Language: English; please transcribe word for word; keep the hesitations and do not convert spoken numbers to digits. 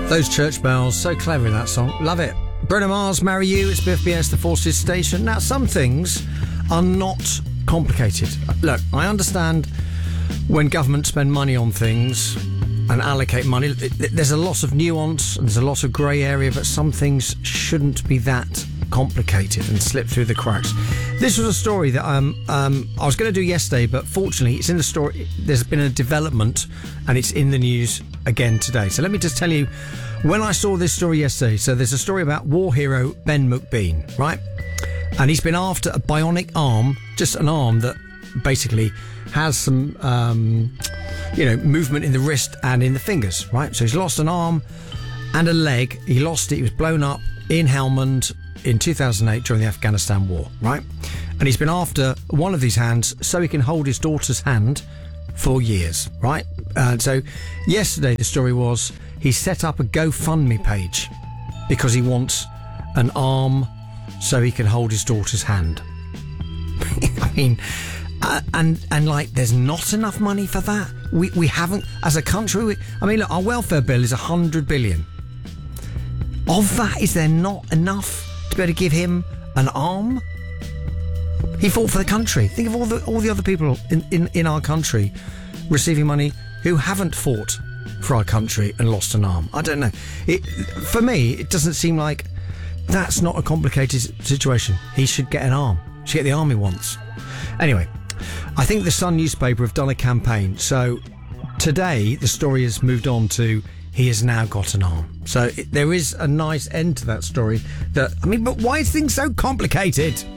Those church bells, so clever in that song. Love it. Bruno Mars, Marry You. It's B F B S, the Forces Station. Now, some things are not complicated. Look, I understand when government spend money on things and allocate money, there's a lot of nuance and there's a lot of grey area, but some things shouldn't be that complicated and slip through the cracks. This was a story that um, um, I was going to do yesterday, but fortunately it's in the story. There's been a development and it's in the news again today. So let me just tell you, when I saw this story yesterday, so there's a story about war hero Ben McBean, right? And he's been after a bionic arm, just an arm that basically has some, um, you know, movement in the wrist and in the fingers, right? So he's lost an arm and a leg. He lost it. He was blown up in Helmand in two thousand eight during the Afghanistan war, right? And he's been after one of these hands so he can hold his daughter's hand for years, right? Uh, so yesterday the story was he set up a GoFundMe page because he wants an arm so he can hold his daughter's hand. I mean, uh, and and like there's not enough money for that. We we haven't, as a country, we, I mean, look, our welfare bill is one hundred billion. Of that, is there not enough to be able to give him an arm? He fought for the country. Think of all the all the other people in, in, in our country receiving money who haven't fought for our country and lost an arm. I don't know. It, for me, it doesn't seem like that's not a complicated situation. He should get an arm. He should get the arm he wants. Anyway, I think the Sun newspaper have done a campaign. So today, the story has moved on to he has now got an arm. So it, there is a nice end to that story. That I mean, but why is things so complicated?